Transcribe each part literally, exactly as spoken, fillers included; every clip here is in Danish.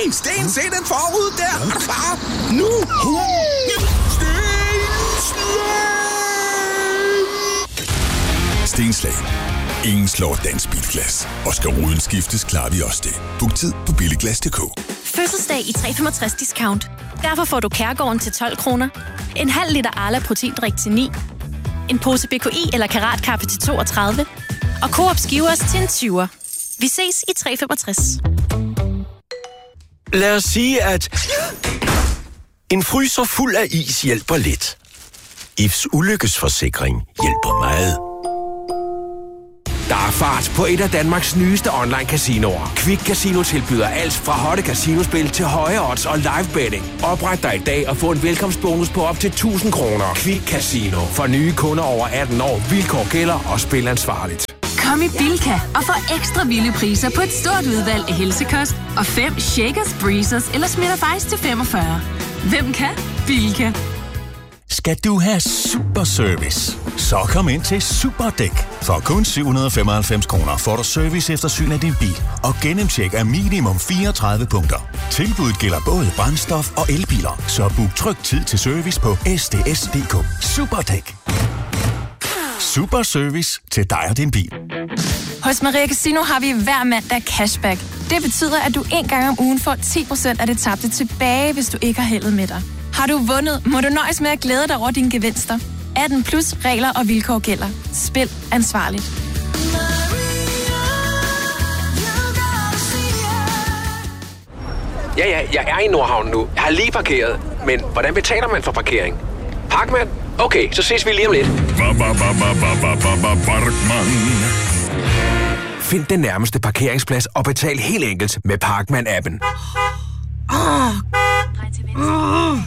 Sten, Sten, se den forud der! Er du klar? Nu! Sten! Stenslag. Ingen slår dansk bilglas. Og skal ruden skiftes, klarer vi også det. Book tid på billiglas punktum d k. Fødselsdag i tre komma femogtres discount. Derfor får du Kærgården til tolv kroner. En halv liter Arla proteindrik til ni. En pose B K I eller Karatkaffe til toogtredive. Og Coop Skivers til en tyver. Vi ses i tre komma femogtres. Lad os sige, at en fryser fuld af is hjælper lidt. I F's ulykkesforsikring hjælper meget. Der er fart på et af Danmarks nyeste online-casinoer. Quick Casino tilbyder alt fra hotte casinospil til høje odds og live betting. Opret dig i dag og få en velkomstbonus på op til tusind kroner. Quick Casino. For nye kunder over atten år. Vilkår gælder og spil ansvarligt. Kom i Bilka og få ekstra vilde priser på et stort udvalg af helsekost og fem Shakers, Breezers eller Smitterfejs til femogfyrre. Hvem kan? Bilka. Skal du have super service? Så kom ind til Superdæk. For kun syv hundrede og femoghalvfems kroner får du serviceeftersyn af din bil og gennemtjek af minimum fireogtredive punkter. Tilbuddet gælder både brændstof og elbiler, så book tryg tid til service på s d s punktum d k. Superdæk. Super service til dig og din bil. Hos Maria Casino har vi hver mandag cashback. Det betyder, at du en gang om ugen får ti procent af det tabte tilbage, hvis du ikke har heldet med dig. Har du vundet, må du nøjes med at glæde dig over dine gevinster. atten plus regler og vilkår gælder. Spil ansvarligt. Ja, ja, jeg er i Nordhavn nu. Jeg har lige parkeret. Men hvordan betaler man for parkering? Parkmand? Okay, så ses vi lige om lidt. Find den nærmeste parkeringsplads og betal helt enkelt med Parkmand-appen. Oh. Oh.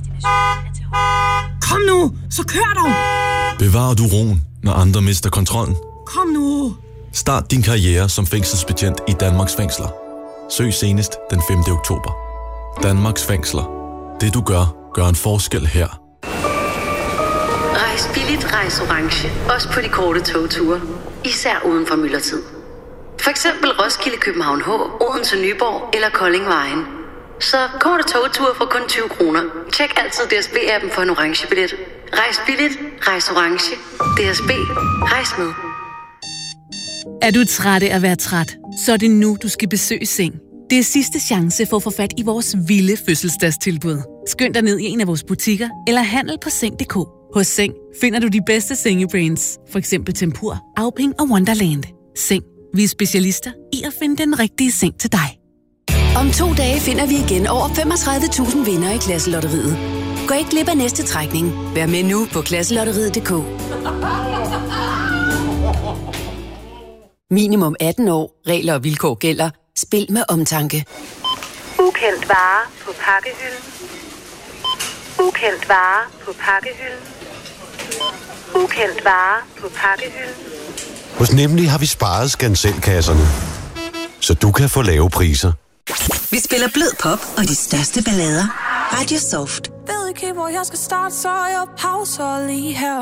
Kom nu, så kør dog! Bevarer du roen, når andre mister kontrollen? Kom nu! Start din karriere som fængselsbetjent i Danmarks fængsler. Søg senest den femte oktober. Danmarks fængsler. Det du gør, gør en forskel her. Rejs billigt, rejs orange. Også på de korte togture. Især uden for myldretid. For eksempel Roskilde, København H, Odense, Nyborg eller Kolding Vejen. Så korte togture for kun tyve kroner. Tjek altid D S B-appen for en orange billet. Rejs billigt, rejs orange. D S B. Rejs med. Er du træt af at være træt? Så er det nu, du skal besøge Seng. Det er sidste chance for at få fat i vores vilde fødselsdagstilbud. Skynd dig ned i en af vores butikker eller handel på seng punktum d k. Hos Seng finder du de bedste sengebrands. For eksempel Tempur, Auping og Wonderland. Seng. Vi er specialister i at finde den rigtige seng til dig. Om to dage finder vi igen over femogtredive tusind vinder i Klasselotteriet. Gå ikke glip af næste trækning. Vær med nu på klasselotteriet punktum d k. Minimum atten år. Regler og vilkår gælder. Spil med omtanke. Ukendt vare på pakkehylden. Ukendt vare på pakkehylden. Ukendt vare på pakkehylden. Hos Nemlig har vi sparet skanselkasserne, så du kan få lave priser. Vi spiller blød pop og de største ballader. Radio Soft. Ved ikke, hvor jeg skal starte, så jeg pauser lige her.